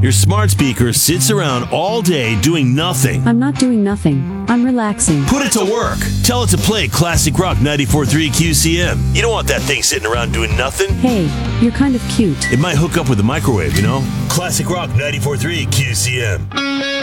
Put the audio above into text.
Your smart speaker sits around all day doing nothing. I'm not doing nothing. I'm relaxing. Put it to work. Tell it to play Classic Rock 94.3 QCM. You don't want that thing sitting around doing nothing. Hey, you're kind of cute. It might hook up with the microwave, you know? Classic Rock 94.3 QCM.